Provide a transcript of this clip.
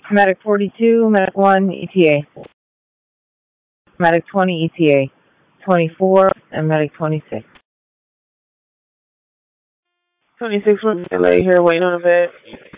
Medic 42, Medic 1, ETA. Medic 20, ETA. 24, and Medic 26. 26 was delayed here, waiting on a vet.